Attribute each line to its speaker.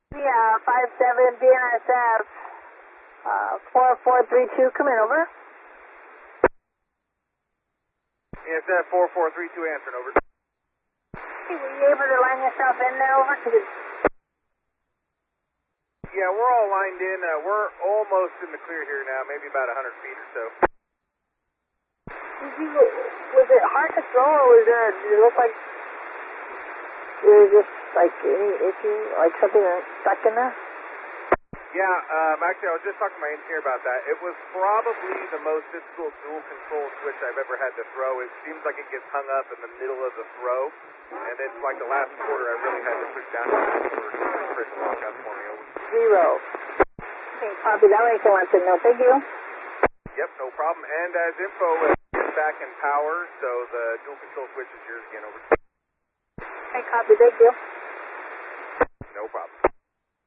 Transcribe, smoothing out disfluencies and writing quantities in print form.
Speaker 1: Yeah, 57 BNSF 4432, come in, over.
Speaker 2: BNSF 4432 answering, over.
Speaker 1: Hey, were you able to line yourself in there, over?
Speaker 2: Yeah, we're all lined in. We're almost in the clear here now, maybe about 100 feet or so.
Speaker 1: Was it hard to throw, or did it look like there was just like any issue, like something that stuck in there?
Speaker 2: Yeah, actually, I was just talking to my engineer about that. It was probably the most difficult dual control switch I've ever had to throw. It seems like it gets hung up in the middle of the throw, and it's like the last quarter I really had to push down for Chris to lock up for me. Over.
Speaker 1: 0. Okay, copy that. I want to know. Thank you.
Speaker 2: Yep, no problem. And as info, it's back in power, so the dual control switch is yours again, over.
Speaker 1: Okay, copy. Thank you.